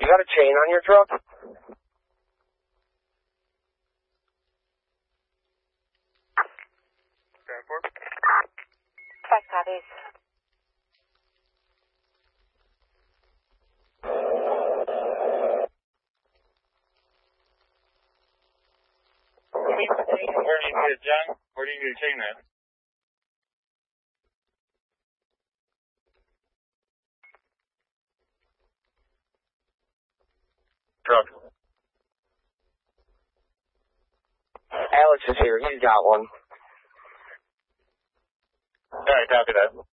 You got a chain on your truck? Five copies. Where do you need it, John? Where do you need to chain that? Truck. Alex is here. He's got one. Alright, copy that.